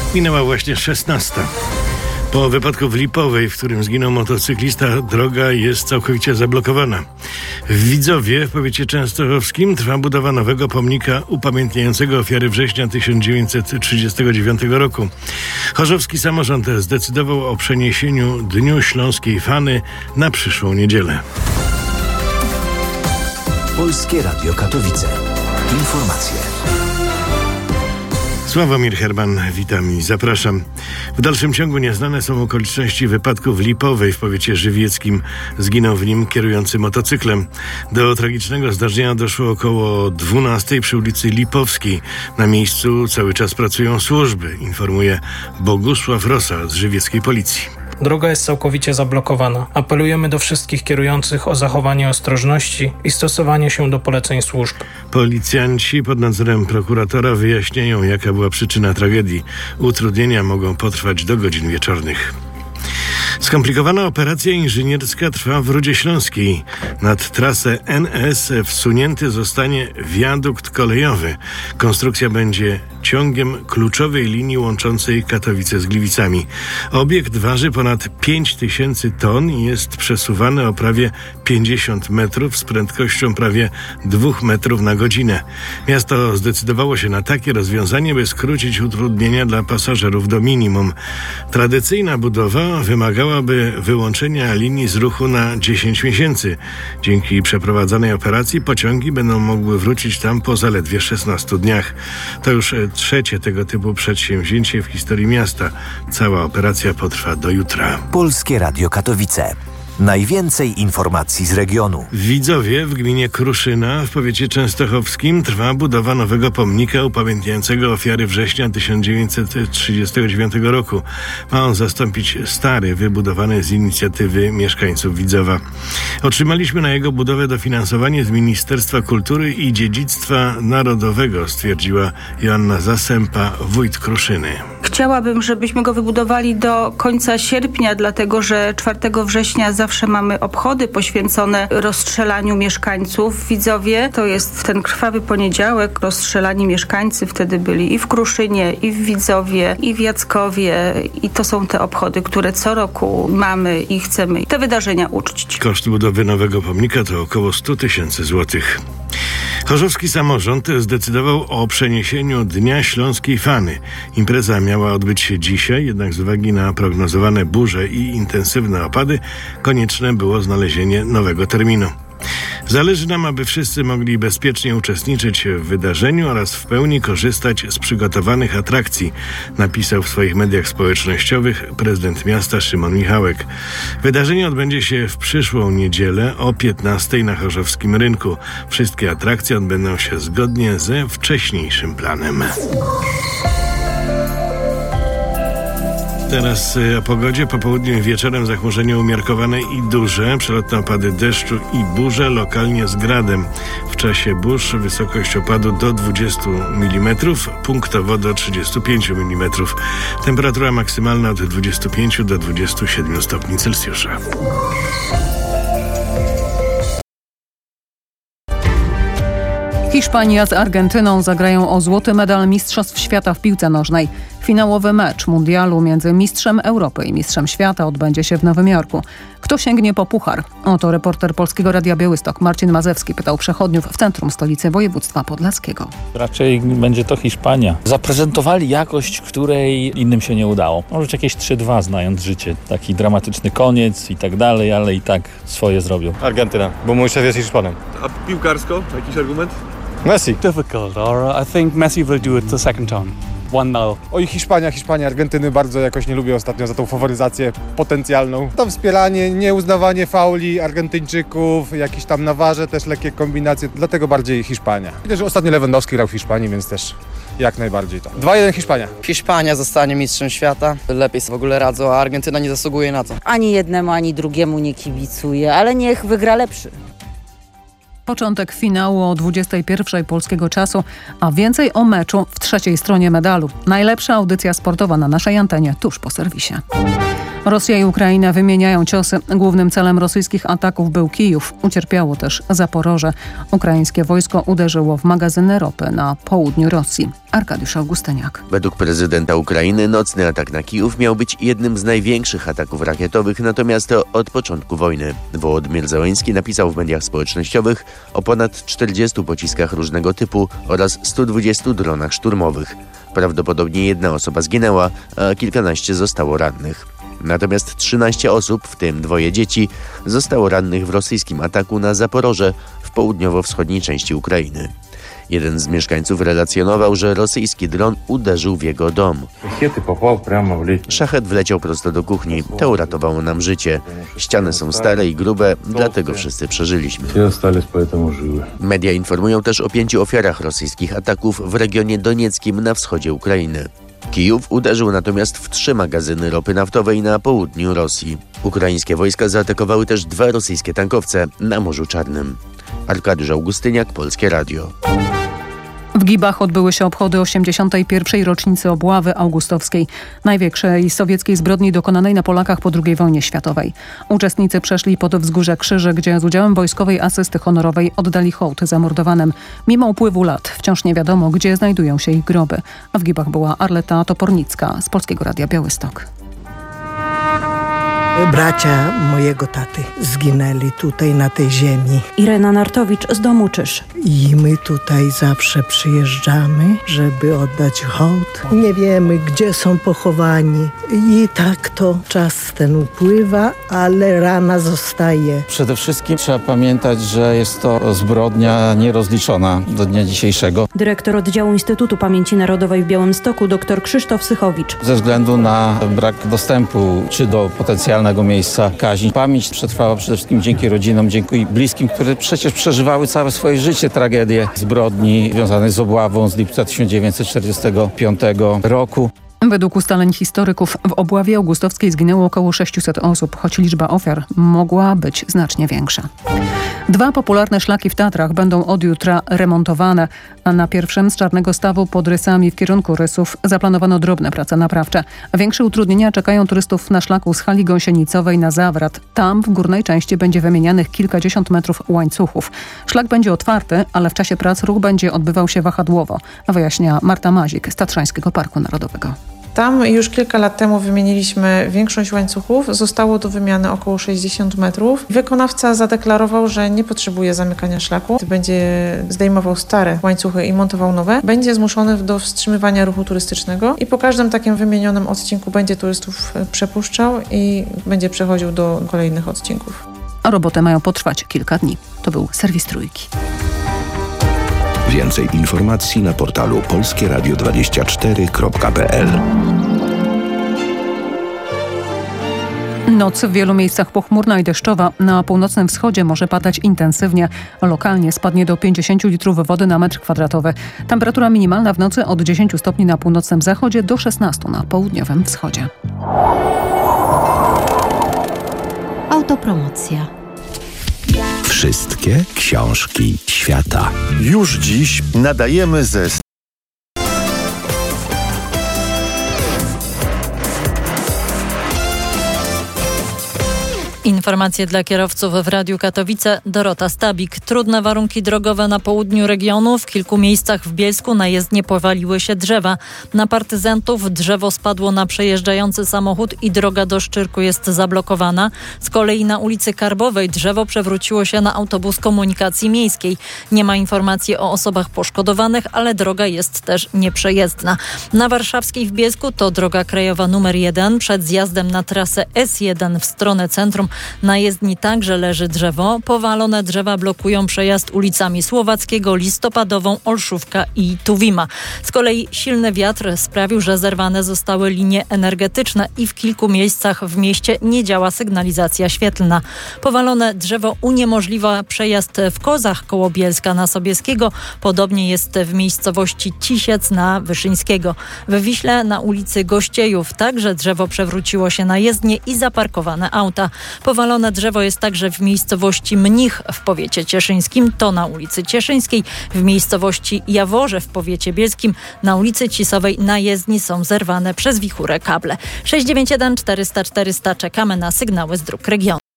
Minęła właśnie 16. Po wypadku w Lipowej, w którym zginął motocyklista, droga jest całkowicie zablokowana. W Widzowie, w powiecie częstochowskim, trwa budowa nowego pomnika upamiętniającego ofiary września 1939 roku. Chorzowski samorząd zdecydował o przeniesieniu Dniu Śląskiej Fany na przyszłą niedzielę. Polskie Radio Katowice. Informacje. Sławomir Herman, witam i zapraszam. W dalszym ciągu nieznane są okoliczności wypadku w Lipowej w powiecie żywieckim. Zginął w nim kierujący motocyklem. Do tragicznego zdarzenia doszło około 12 przy ulicy Lipowskiej. Na miejscu cały czas pracują służby, informuje Bogusław Rosa z żywieckiej policji. Droga jest całkowicie zablokowana. Apelujemy do wszystkich kierujących o zachowanie ostrożności i stosowanie się do poleceń służb. Policjanci pod nadzorem prokuratora wyjaśniają, jaka była przyczyna tragedii. Utrudnienia mogą potrwać do godzin wieczornych. Skomplikowana operacja inżynierska trwa w Rudzie Śląskiej. Nad trasę NS wsunięty zostanie wiadukt kolejowy. Konstrukcja będzie ciągiem kluczowej linii łączącej Katowice z Gliwicami. Obiekt waży ponad 5000 ton i jest przesuwany o prawie 50 metrów z prędkością prawie 2 metrów na godzinę. Miasto zdecydowało się na takie rozwiązanie, by skrócić utrudnienia dla pasażerów do minimum. Tradycyjna budowa wymagałaby wyłączenia linii z ruchu na 10 miesięcy. Dzięki przeprowadzanej operacji pociągi będą mogły wrócić tam po zaledwie 16 dniach. To już trzecie tego typu przedsięwzięcie w historii miasta. Cała operacja potrwa do jutra. Polskie Radio Katowice. Najwięcej informacji z regionu. W Widzowie, w gminie Kruszyna, w powiecie częstochowskim, trwa budowa nowego pomnika upamiętniającego ofiary września 1939 roku. Ma on zastąpić stary, wybudowany z inicjatywy mieszkańców Widzowa. Otrzymaliśmy na jego budowę dofinansowanie z Ministerstwa Kultury i Dziedzictwa Narodowego, stwierdziła Joanna Zasępa, wójt Kruszyny. Chciałabym, żebyśmy go wybudowali do końca sierpnia, dlatego że 4 września zawsze mamy obchody poświęcone rozstrzelaniu mieszkańców w Widzowie. To jest ten krwawy poniedziałek, rozstrzelani mieszkańcy wtedy byli i w Kruszynie, i w Widzowie, i w Jackowie. I to są te obchody, które co roku mamy i chcemy te wydarzenia uczcić. Koszt budowy nowego pomnika to około 100 000 złotych. Chorzowski samorząd zdecydował o przeniesieniu Dnia Śląskiej Fany. Impreza miała odbyć się dzisiaj, jednak z uwagi na prognozowane burze i intensywne opady konieczne było znalezienie nowego terminu. Zależy nam, aby wszyscy mogli bezpiecznie uczestniczyć w wydarzeniu oraz w pełni korzystać z przygotowanych atrakcji, napisał w swoich mediach społecznościowych prezydent miasta Szymon Michałek. Wydarzenie odbędzie się w przyszłą niedzielę o 15 na Chorzowskim Rynku. Wszystkie atrakcje odbędą się zgodnie ze wcześniejszym planem. Teraz o pogodzie. Po południu i wieczorem zachmurzenie umiarkowane i duże, przelotne opady deszczu i burze, lokalnie z gradem. W czasie burz wysokość opadu do 20 mm, punktowo do 35 mm. Temperatura maksymalna od 25 do 27 stopni Celsjusza. Hiszpania z Argentyną zagrają o złoty medal Mistrzostw Świata w piłce nożnej. Finałowy mecz mundialu między mistrzem Europy i mistrzem świata odbędzie się w Nowym Jorku. Kto sięgnie po puchar? Oto reporter Polskiego Radia Białystok Marcin Mazewski pytał przechodniów w centrum stolicy województwa podlaskiego. Raczej będzie to Hiszpania. Zaprezentowali jakość, której innym się nie udało. Może jakieś 3-2 znając życie. Taki dramatyczny koniec i tak dalej, ale i tak swoje zrobią. Argentyna, bo mój szef jest Hiszpanem. A piłkarsko? Jakiś argument? Messi. Difficult, or I think Messi will do it the second time. 1-0. Oj, Hiszpania, Argentyny bardzo jakoś nie lubię ostatnio za tą faworyzację potencjalną. To wspieranie, nieuznawanie fauli Argentyńczyków, jakieś tam na warze też lekkie kombinacje, dlatego bardziej Hiszpania. Widać, że ostatnio Lewandowski grał w Hiszpanii, więc też jak najbardziej to. 2-1 Hiszpania. Hiszpania zostanie mistrzem świata. Lepiej sobie w ogóle radzą, a Argentyna nie zasługuje na to. Ani jednemu, ani drugiemu nie kibicuję, ale niech wygra lepszy. Początek finału o 21:00 polskiego czasu, a więcej o meczu w trzeciej stronie medalu. Najlepsza audycja sportowa na naszej antenie tuż po serwisie. Rosja i Ukraina wymieniają ciosy. Głównym celem rosyjskich ataków był Kijów. Ucierpiało też Zaporoże. Ukraińskie wojsko uderzyło w magazyny ropy na południu Rosji. Arkadiusz Augustyniak. Według prezydenta Ukrainy nocny atak na Kijów miał być jednym z największych ataków rakietowych, natomiast od początku wojny. Wołodymyr Zełenski napisał w mediach społecznościowych o ponad 40 pociskach różnego typu oraz 120 dronach szturmowych. Prawdopodobnie 1 osoba zginęła, a kilkanaście zostało rannych. Natomiast 13 osób, w tym 2 dzieci, zostało rannych w rosyjskim ataku na Zaporoże w południowo-wschodniej części Ukrainy. Jeden z mieszkańców relacjonował, że rosyjski dron uderzył w jego dom. Szachet wleciał prosto do kuchni. To uratowało nam życie. Ściany są stare i grube, dlatego wszyscy przeżyliśmy. Media informują też o 5 ofiarach rosyjskich ataków w regionie donieckim na wschodzie Ukrainy. Kijów uderzył natomiast w 3 magazyny ropy naftowej na południu Rosji. Ukraińskie wojska zaatakowały też 2 rosyjskie tankowce na Morzu Czarnym. Arkadiusz Augustyniak, Polskie Radio. W Gibach odbyły się obchody 81. rocznicy obławy augustowskiej, największej sowieckiej zbrodni dokonanej na Polakach po II wojnie światowej. Uczestnicy przeszli pod wzgórze Krzyży, gdzie z udziałem wojskowej asysty honorowej oddali hołd zamordowanym. Mimo upływu lat wciąż nie wiadomo, gdzie znajdują się ich groby. A w Gibach była Arleta Topornicka z Polskiego Radia Białystok. Bracia mojego taty zginęli tutaj na tej ziemi. Irena Nartowicz z domu Czyż. I my tutaj zawsze przyjeżdżamy, żeby oddać hołd. Nie wiemy, gdzie są pochowani. I tak to czas ten upływa, ale rana zostaje. Przede wszystkim trzeba pamiętać, że jest to zbrodnia nierozliczona do dnia dzisiejszego. Dyrektor oddziału Instytutu Pamięci Narodowej w Białymstoku dr Krzysztof Sychowicz. Ze względu na brak dostępu czy do potencjalnego miejsca kaźni. Pamięć przetrwała przede wszystkim dzięki rodzinom, dzięki bliskim, które przecież przeżywały całe swoje życie tragedię zbrodni związanej z obławą z lipca 1945 roku. Według ustaleń historyków w obławie augustowskiej zginęło około 600 osób, choć liczba ofiar mogła być znacznie większa. 2 popularne szlaki w Tatrach będą od jutra remontowane, a na pierwszym z Czarnego Stawu pod Rysami w kierunku Rysów zaplanowano drobne prace naprawcze. Większe utrudnienia czekają turystów na szlaku z hali gąsienicowej na Zawrat. Tam w górnej części będzie wymienianych kilkadziesiąt metrów łańcuchów. Szlak będzie otwarty, ale w czasie prac ruch będzie odbywał się wahadłowo, wyjaśnia Marta Mazik z Tatrzańskiego Parku Narodowego. Tam już kilka lat temu wymieniliśmy większość łańcuchów. Zostało do wymiany około 60 metrów. Wykonawca zadeklarował, że nie potrzebuje zamykania szlaku. Będzie zdejmował stare łańcuchy i montował nowe. Będzie zmuszony do wstrzymywania ruchu turystycznego i po każdym takim wymienionym odcinku będzie turystów przepuszczał i będzie przechodził do kolejnych odcinków. A roboty mają potrwać kilka dni. To był serwis Trójki. Więcej informacji na portalu polskieradio24.pl. Noc w wielu miejscach pochmurna i deszczowa. Na północnym wschodzie może padać intensywnie. Lokalnie spadnie do 50 litrów wody na metr kwadratowy. Temperatura minimalna w nocy od 10 stopni na północnym zachodzie do 16 na południowym wschodzie. Autopromocja. Wszystkie książki świata. Już dziś nadajemy ze Informacje dla kierowców w Radiu Katowice. Dorota Stabik. Trudne warunki drogowe na południu regionu. W kilku miejscach w Bielsku na jezdnię powaliły się drzewa. Na partyzantów drzewo spadło na przejeżdżający samochód i droga do Szczyrku jest zablokowana. Z kolei na ulicy Karbowej drzewo przewróciło się na autobus komunikacji miejskiej. Nie ma informacji o osobach poszkodowanych, ale droga jest też nieprzejezdna. Na Warszawskiej w Bielsku to droga krajowa numer 1. Przed zjazdem na trasę S1 w stronę centrum na jezdni także leży drzewo. Powalone drzewa blokują przejazd ulicami Słowackiego, Listopadową, Olszówka i Tuwima. Z kolei silny wiatr sprawił, że zerwane zostały linie energetyczne i w kilku miejscach w mieście nie działa sygnalizacja świetlna. Powalone drzewo uniemożliwia przejazd w Kozach koło Bielska na Sobieskiego. Podobnie jest w miejscowości Cisiec na Wyszyńskiego. W Wiśle na ulicy Gościejów także drzewo przewróciło się na jezdnię i zaparkowane auta. Powalone drzewo jest także w miejscowości Mnich w powiecie cieszyńskim, to na ulicy Cieszyńskiej, w miejscowości Jaworze w powiecie bielskim, na ulicy Cisowej na jezdni są zerwane przez wichurę kable. 691 400 400 czekamy na sygnały z dróg regionu.